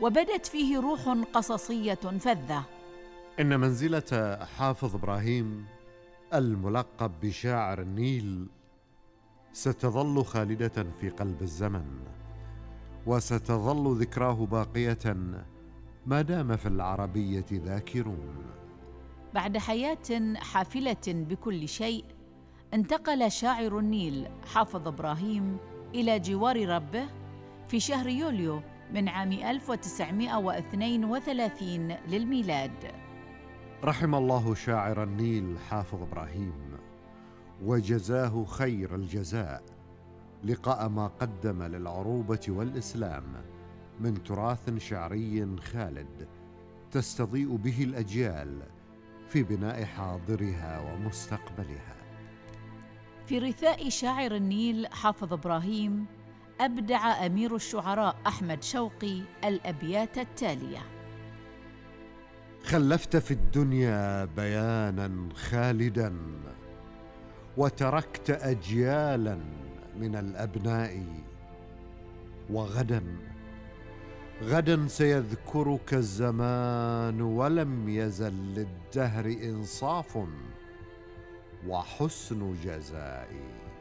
وبدت فيه روح قصصية فذة. إن منزلة حافظ إبراهيم الملقب بشاعر النيل ستظل خالدة في قلب الزمن، وستظل ذكراه باقية ما دام في العربية ذاكرون. بعد حياة حافلة بكل شيء، انتقل شاعر النيل حافظ إبراهيم إلى جوار ربه في شهر يوليو من عام 1932 للميلاد. رحم الله شاعر النيل حافظ إبراهيم، وجزاه خير الجزاء لقاء ما قدم للعروبة والإسلام من تراث شعري خالد تستضيء به الأجيال في بناء حاضرها ومستقبلها. في رثاء شاعر النيل حافظ إبراهيم أبدع أمير الشعراء أحمد شوقي الأبيات التالية: خلفت في الدنيا بيانا خالدا، وتركت أجيالا من الأبناء، وغدا سيذكرك الزمان، ولم يزل للدهر إنصاف وحسن جزائي.